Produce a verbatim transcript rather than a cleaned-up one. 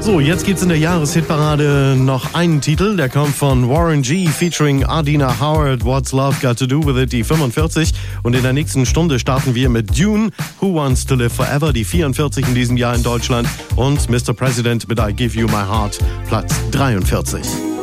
So, jetzt gibt's in der Jahreshitparade noch einen Titel, der kommt von Warren G. featuring Adina Howard, What's Love Got to Do with It, die fünfundvierzig. Und in der nächsten Stunde starten wir mit Dune, Who Wants to Live Forever, die vierundvierzig in diesem Jahr in Deutschland. Und Mister President mit I Give You My Heart, Platz dreiundvierzig.